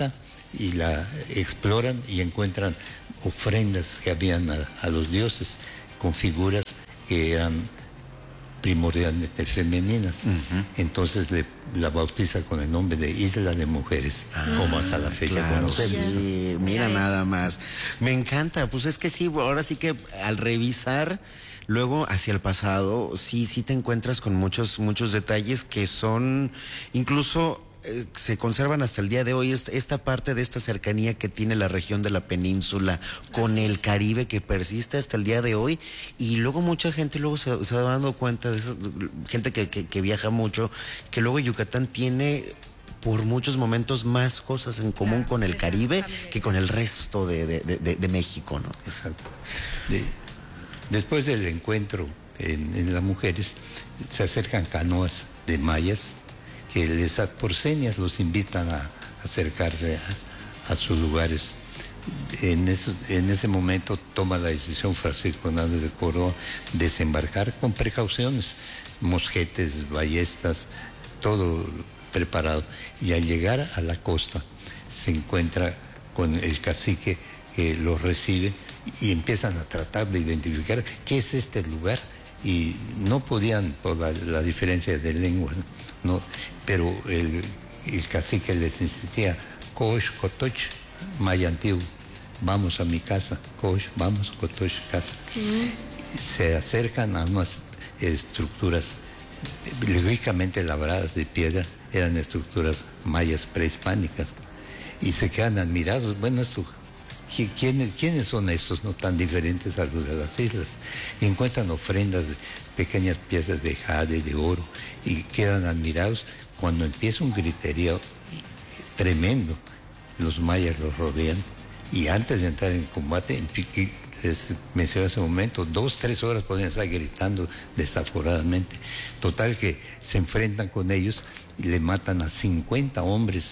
y la exploran y encuentran ofrendas que habían a, a los dioses con figuras que eran primordialmente femeninas. Uh-huh. Entonces le, la bautiza con el nombre de Isla de Mujeres, ah, como hasta la fecha claro, conocemos. Sí, mira nada más. Me encanta, pues es que sí, ahora sí que al revisar luego hacia el pasado, sí, sí te encuentras con muchos, muchos detalles que son incluso eh, se conservan hasta el día de hoy. Esta, esta parte de esta cercanía que tiene la región de la península con el Caribe que persiste hasta el día de hoy, y luego mucha gente luego se, se va dando cuenta de eso, gente que, que, que viaja mucho, que luego Yucatán tiene por muchos momentos más cosas en común claro, con el Caribe que con el resto de, de, de, de México, ¿no? Exacto. De, después del encuentro en, en las mujeres, se acercan canoas de mayas que les, por señas los invitan a acercarse a, a sus lugares. En, eso, en ese momento toma la decisión Francisco Hernández de Córdoba desembarcar con precauciones, mosquetes, ballestas, todo preparado. Y al llegar a la costa se encuentra con el cacique que los recibe y empiezan a tratar de identificar qué es este lugar, y no podían por la, la diferencia de lengua, ¿no? Pero el, el cacique les insistía: Coach, Cotoch, maya antiguo, vamos a mi casa, Coach, vamos, Cotoch, casa. Mm. Se acercan a unas estructuras ricamente labradas de piedra, eran estructuras mayas prehispánicas, y se quedan admirados. Bueno, esto, ¿quiénes, ¿quiénes son estos, no tan diferentes a los de las islas? Y encuentran ofrendas, de pequeñas piezas de jade, de oro, y quedan admirados cuando empieza un griterío tremendo. Los mayas los rodean, y antes de entrar en combate, les mencioné hace un momento, dos, tres horas podían estar gritando desaforadamente. Total que se enfrentan con ellos y le matan a cincuenta hombres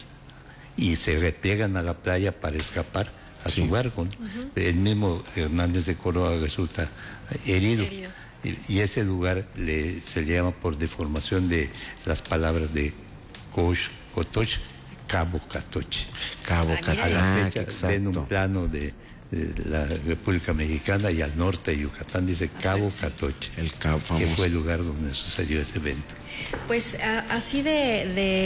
y se repliegan a la playa para escapar a sí. su barco, ¿no? Uh-huh. El mismo Hernández de Córdoba resulta herido, herido. Y, y ese lugar le, se le llama por deformación de las palabras de Coach, Cotoch, Cabo Catoche. Cabo Catoche. A la fecha, en un plano de, de la República Mexicana y al norte de Yucatán dice Cabo Catoche, el Cabo famoso, que fue el lugar donde sucedió ese evento. Pues a, así de,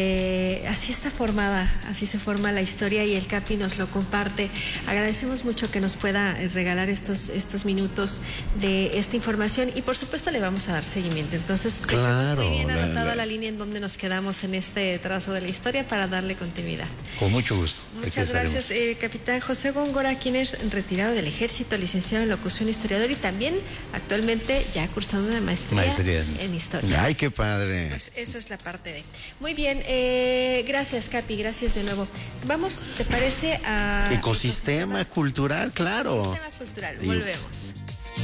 de así está formada, así se forma la historia, y el Capi nos lo comparte. Agradecemos mucho que nos pueda regalar estos estos minutos de esta información, y por supuesto le vamos a dar seguimiento. Entonces, claro, muy bien anotada la, la, la línea en donde nos quedamos en este trazo de la historia para darle continuidad. Con mucho gusto. Muchas gracias, eh, capitán José Góngora, quien es retirado del ejército, licenciado en locución, historiador, y también actualmente ya cursando una maestría, maestría en, en historia. Ay, qué padre. Pues esa es la parte de. Muy bien, eh, gracias, Capi, gracias de nuevo. Vamos, ¿te parece a ecosistema, ecosistema cultural? Claro. Ecosistema cultural, y... volvemos.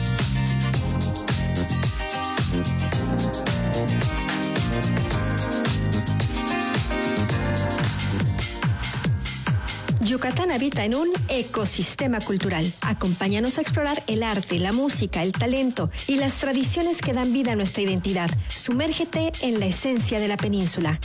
Yucatán habita en un ecosistema cultural. Acompáñanos a explorar el arte, la música, el talento y las tradiciones que dan vida a nuestra identidad. Sumérgete en la esencia de la península.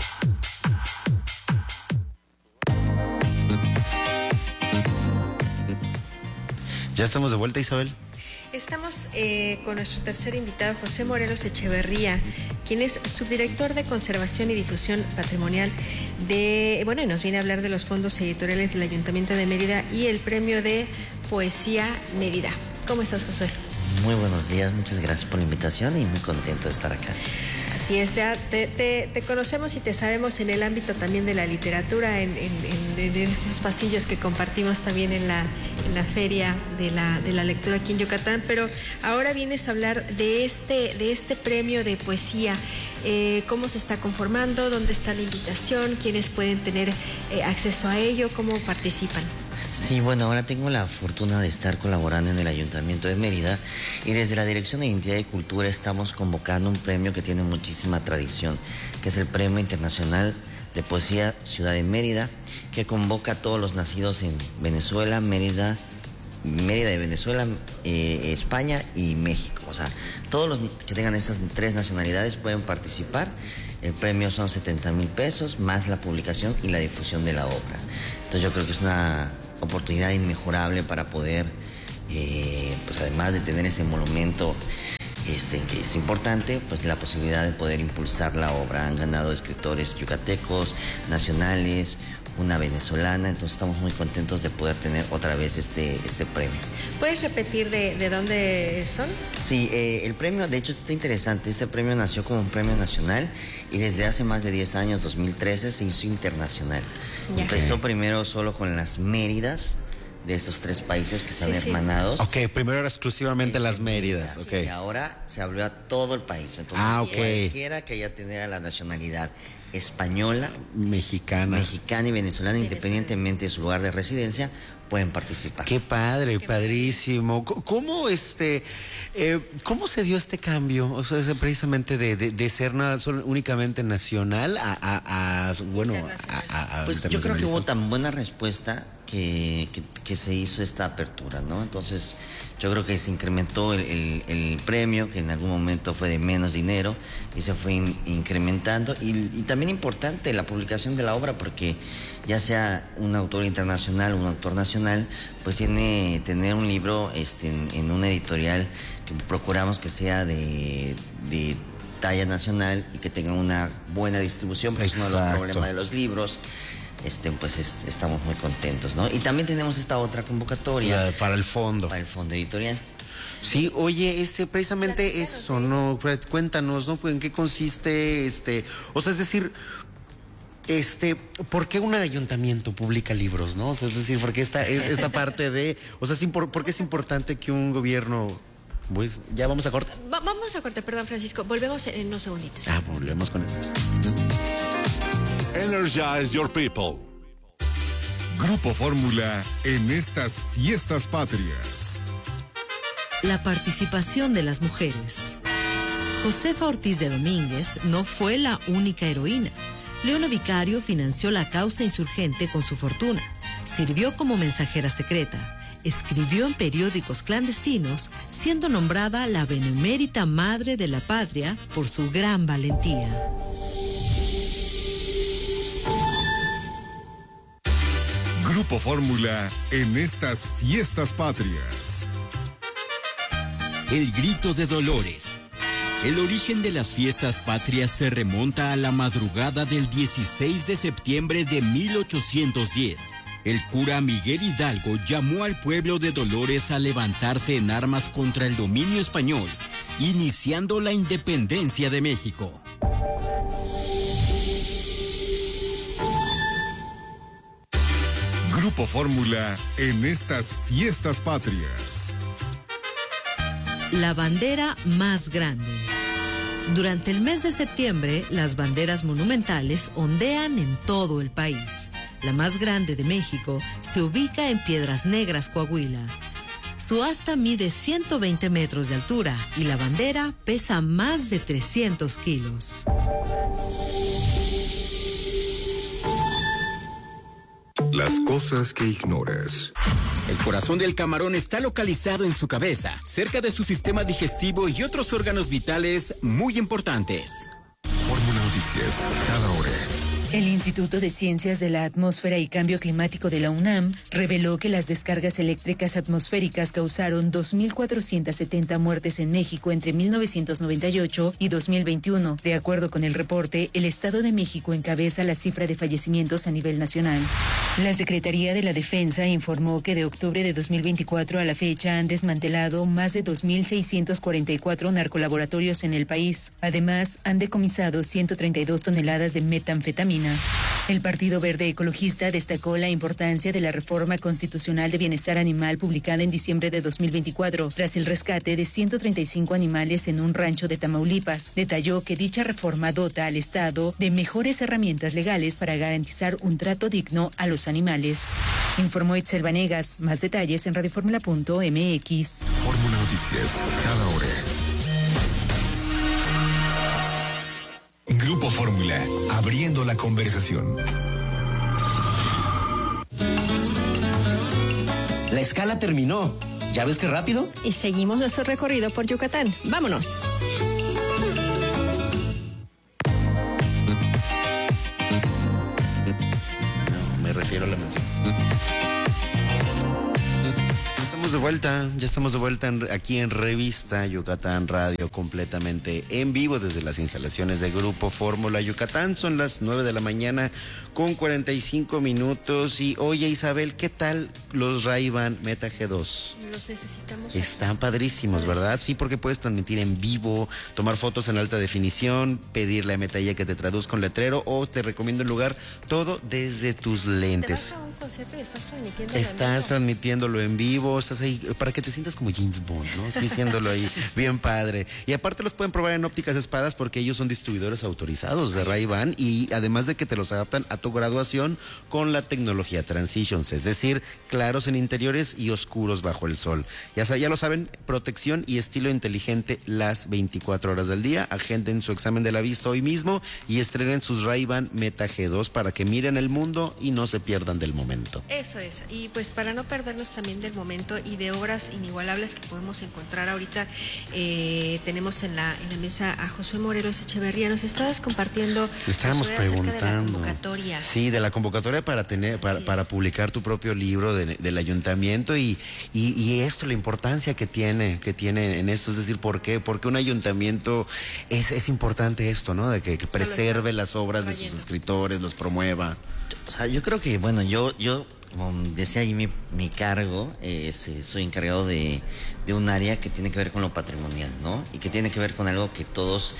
Ya estamos de vuelta, Isabel. Estamos eh, con nuestro tercer invitado, José Morelos Echeverría, quien es subdirector de Conservación y Difusión Patrimonial de, bueno, y nos viene a hablar de los fondos editoriales del Ayuntamiento de Mérida y el premio de Poesía Mérida. ¿Cómo estás, José? Muy buenos días, muchas gracias por la invitación y muy contento de estar acá. Así es, ya te, te, te conocemos y te sabemos en el ámbito también de la literatura, en, en, en, en esos pasillos que compartimos también en la, en la feria de la, de la lectura aquí en Yucatán, pero ahora vienes a hablar de este, de este premio de poesía. Eh, ¿Cómo se está conformando? ¿Dónde está la invitación? ¿Quiénes pueden tener eh, acceso a ello? ¿Cómo participan? Sí, bueno, ahora tengo la fortuna de estar colaborando en el Ayuntamiento de Mérida y desde la Dirección de Identidad y Cultura estamos convocando un premio que tiene muchísima tradición, que es el Premio Internacional de Poesía Ciudad de Mérida, que convoca a todos los nacidos en Venezuela, Mérida, Mérida de Venezuela, eh, España y México. O sea, todos los que tengan estas tres nacionalidades pueden participar. El premio son setenta mil pesos, más la publicación y la difusión de la obra. Entonces yo creo que es una oportunidad inmejorable para poder, eh, pues además de tener ese monumento este, que es importante, pues la posibilidad de poder impulsar la obra. Han ganado escritores yucatecos, nacionales, una venezolana, entonces estamos muy contentos de poder tener otra vez este, este premio. ¿Puedes repetir de, de dónde son? Sí, eh, el premio, de hecho, está interesante. Este premio nació como un premio nacional y desde hace más de diez años, dos mil trece, se hizo internacional. Ya. Empezó primero solo con las Méridas de estos tres países que están sí, hermanados. Sí. Ok, primero era exclusivamente las Méridas. Sí, okay. Y ahora se abrió a todo el país. Entonces, ah, okay. cualquiera que haya tenido la nacionalidad española, mexicana, mexicana y venezolana, independientemente de su lugar de residencia, pueden participar. Qué padre, Qué padrísimo. Padre. ¿Cómo este, eh, cómo se dio este cambio? O sea, precisamente de, de, de ser nada, solo, únicamente nacional a, a, a bueno, a, a, pues yo creo que hubo tan buena respuesta que, que, que se hizo esta apertura, ¿no? Entonces, yo creo que se incrementó el, el, el premio, que en algún momento fue de menos dinero, y se fue in, incrementando. Y, y también importante la publicación de la obra, porque ya sea un autor internacional o un autor nacional, pues tiene tener un libro este, en, en una editorial que procuramos que sea de, de talla nacional y que tenga una buena distribución, porque Exacto. es uno de los problemas de los libros. Este, pues es, estamos muy contentos, ¿no? Y también tenemos esta otra convocatoria. Para el fondo. Para el fondo editorial. Sí, oye, este, precisamente eso, ¿no? Cuéntanos, ¿no? ¿En qué consiste, este, o sea, es decir, este, ¿por qué un ayuntamiento publica libros, no? O sea, es decir, porque esta, es, esta parte de, o sea, ¿por qué es importante que un gobierno, pues, ya vamos a corte? Va, vamos a corte, perdón, Francisco, volvemos en unos segunditos. Ah, volvemos con eso. Energize your people. Grupo Fórmula en estas fiestas patrias. La participación de las mujeres. Josefa Ortiz de Domínguez no fue la única heroína. Leona Vicario financió la causa insurgente con su fortuna. Sirvió como mensajera secreta. Escribió en periódicos clandestinos, siendo nombrada la benemérita madre de la patria por su gran valentía. Grupo Fórmula en estas fiestas patrias. El grito de Dolores. El origen de las fiestas patrias se remonta a la madrugada del dieciséis de septiembre de mil ochocientos diez. El cura Miguel Hidalgo llamó al pueblo de Dolores a levantarse en armas contra el dominio español, iniciando la independencia de México. Grupo Fórmula en estas fiestas patrias. La bandera más grande. Durante el mes de septiembre, las banderas monumentales ondean en todo el país. La más grande de México se ubica en Piedras Negras, Coahuila. Su asta mide ciento veinte metros de altura y la bandera pesa más de trescientos kilos. Las cosas que ignoras. El corazón del camarón está localizado en su cabeza, cerca de su sistema digestivo y otros órganos vitales muy importantes. Fórmula Noticias, cada hora. El Instituto de Ciencias de la Atmósfera y Cambio Climático de la UNAM reveló que las descargas eléctricas atmosféricas causaron dos mil cuatrocientas setenta muertes en México entre mil novecientos noventa y ocho y dos mil veintiuno. De acuerdo con el reporte, el Estado de México encabeza la cifra de fallecimientos a nivel nacional. La Secretaría de la Defensa informó que de octubre de dos mil veinticuatro a la fecha han desmantelado más de dos mil seiscientos cuarenta y cuatro narcolaboratorios en el país. Además, han decomisado ciento treinta y dos toneladas de metanfetamina. El Partido Verde Ecologista destacó la importancia de la reforma constitucional de bienestar animal publicada en diciembre de dos mil veinticuatro, tras el rescate de ciento treinta y cinco animales en un rancho de Tamaulipas. Detalló que dicha reforma dota al Estado de mejores herramientas legales para garantizar un trato digno a los animales. Informó Itzel Vanegas. Más detalles en radioformula punto m x. Fórmula Noticias, cada hora. Grupo Fórmula, abriendo la conversación. La escala terminó. ¿Ya ves qué rápido? Y seguimos nuestro recorrido por Yucatán. ¡Vámonos! refiero a la mención. Estamos de vuelta, ya estamos de vuelta en, aquí en Revista Yucatán Radio, completamente en vivo desde las instalaciones de Grupo Fórmula Yucatán. Son las nueve de la mañana con cuarenta y cinco minutos. Y oye, Isabel, ¿qué tal los Ray-Ban Meta G dos? Los necesitamos. Están padrísimos, ¿verdad? Sí, porque puedes transmitir en vivo, tomar fotos en alta definición, pedirle a Metalla que te traduzca un letrero o te recomiendo un lugar, todo desde tus lentes. Te vas a un concierto y estás transmitiendo. Estás transmitiéndolo en vivo, estás ahí para que te sientas como James Bond, ¿no? Sí, siéndolo ahí bien padre. Y aparte los pueden probar en Ópticas Espadas porque ellos son distribuidores autorizados de Ray-Ban y además de que te los adaptan a tu graduación con la tecnología Transitions, es decir, claros en interiores y oscuros bajo el sol. Ya, ya lo saben, protección y estilo inteligente las veinticuatro horas del día. Agenden su examen de la vista hoy mismo y estrenen sus Ray-Ban Meta G dos para que miren el mundo y no se pierdan del momento. Eso es, y pues para no perdernos también del momento y de obras inigualables que podemos encontrar ahorita, eh, tenemos en la, en la mesa a Josué Morelos Echeverría. Nos estabas compartiendo. Estábamos Josué, preguntando. de la convocatoria. Sí, de la convocatoria para tener, para, para publicar tu propio libro de, del ayuntamiento y, y, y esto, la importancia que tiene, que tiene en esto, es decir, ¿por qué? Porque un ayuntamiento es, es importante esto, ¿no? De que, que preserve las obras de sus escritores, los promueva. O sea, yo creo que, bueno, yo, yo como decía ahí mi, mi cargo, es, soy encargado de, de un área que tiene que ver con lo patrimonial, ¿no? Y que tiene que ver con algo que todos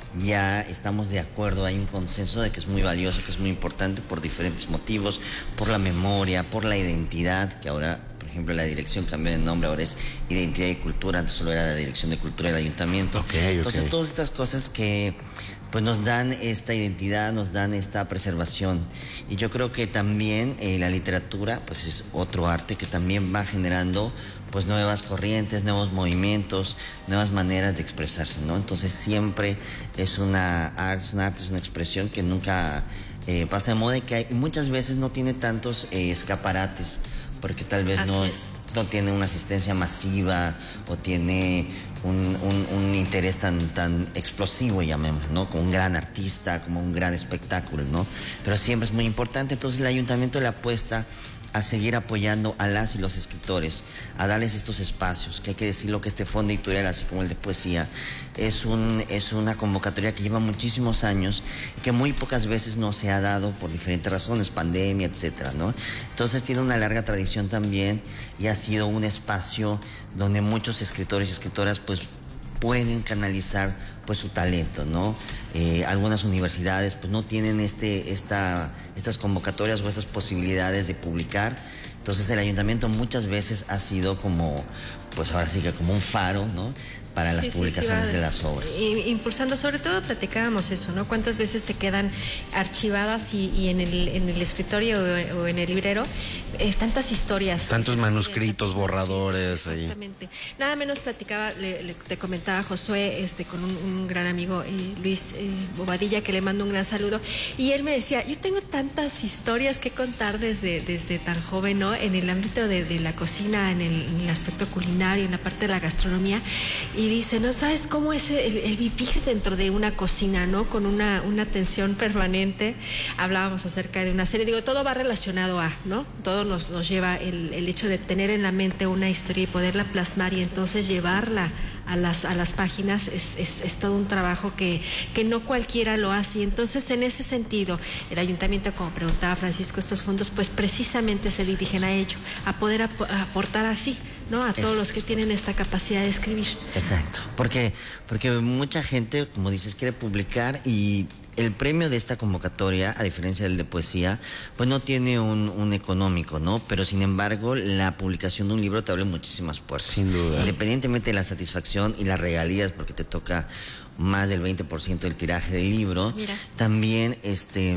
ya estamos de acuerdo, hay un consenso de que es muy valioso, que es muy importante por diferentes motivos, por la memoria, por la identidad, que ahora, por ejemplo, la dirección cambió de nombre, ahora es Identidad y Cultura, antes solo era la Dirección de Cultura del Ayuntamiento. Okay, Entonces, okay. todas estas cosas que pues nos dan esta identidad, nos dan esta preservación. Y yo creo que también eh, la literatura pues es otro arte que también va generando pues nuevas corrientes, nuevos movimientos, nuevas maneras de expresarse, ¿no? Entonces siempre es una arte, es un arte, es una expresión que nunca eh, pasa de moda y que hay, muchas veces no tiene tantos eh, escaparates, porque tal vez no, no tiene una asistencia masiva o tiene un, un, un interés tan, tan explosivo, llamemos, ¿no? Como un gran artista, como un gran espectáculo, ¿no? Pero siempre es muy importante, entonces el ayuntamiento le apuesta a seguir apoyando a las y los escritores, a darles estos espacios, que hay que decirlo que este fondo editorial, así como el de poesía, es, un, es una convocatoria que lleva muchísimos años y que muy pocas veces no se ha dado por diferentes razones, pandemia, etcétera, ¿no? Entonces tiene una larga tradición también y ha sido un espacio donde muchos escritores y escritoras pues pueden canalizar pues su talento, ¿no? Eh, algunas universidades pues no tienen este, esta, estas convocatorias o estas posibilidades de publicar. Entonces el ayuntamiento muchas veces ha sido como, pues ahora sí que como un faro, ¿no? Para las sí, publicaciones sí, sí, de las obras. Impulsando, sobre todo platicábamos eso, ¿no? Cuántas veces se quedan archivadas y, y en, el, en el escritorio o, o en el librero eh, tantas historias. Tantos manuscritos, borradores. Exactamente. Ahí. Nada menos platicaba, le, le, te comentaba Josué, este, con un, un gran amigo, eh, Luis eh, Bobadilla, que le mando un gran saludo, y él me decía, yo tengo tantas historias que contar desde, desde tan joven, ¿no? En el ámbito de, de la cocina, en el, en el aspecto culinario, en la parte de la gastronomía. Y dice, ¿no sabes cómo es el, el vivir dentro de una cocina, ¿no? Con una, una tensión permanente. Hablábamos acerca de una serie, digo, todo va relacionado a, ¿no? Todo nos, nos lleva el, el hecho de tener en la mente una historia y poderla plasmar y entonces llevarla a las, a las páginas, es, es, es todo un trabajo que, que no cualquiera lo hace. Y entonces, en ese sentido, el ayuntamiento, como preguntaba Francisco, estos fondos, pues precisamente se dirigen a ello, a poder ap aportar así, ¿no? A todos los que tienen esta capacidad de escribir. Exacto, porque, porque mucha gente, como dices, quiere publicar y el premio de esta convocatoria, a diferencia del de poesía, pues no tiene un, un económico, ¿no? Pero sin embargo, la publicación de un libro te abre muchísimas puertas. Sin duda. Independientemente de la satisfacción y las regalías, porque te toca más del veinte por ciento del tiraje del libro, Mira. también este,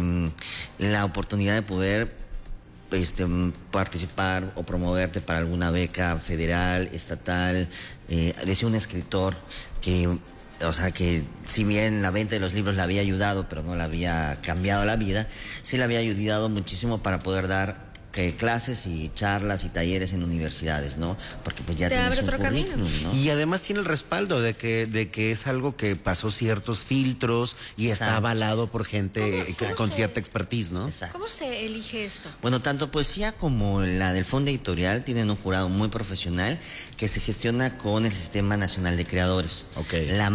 la oportunidad de poder Este, participar o promoverte para alguna beca federal, estatal. Eh, decía un escritor que, o sea, que si bien la venta de los libros le había ayudado, pero no le había cambiado la vida, sí le había ayudado muchísimo para poder dar que clases y charlas y talleres en universidades, ¿no? Porque pues ya te tienes abre un otro currículum, camino. ¿no? Y además tiene el respaldo de que, de que es algo que pasó ciertos filtros y Exacto. está avalado por gente ¿Cómo con se- cierta expertise, ¿no? Exacto. ¿Cómo se elige esto? Bueno, tanto poesía como la del Fondo Editorial tienen un jurado muy profesional que se gestiona con el Sistema Nacional de Creadores. Okay. La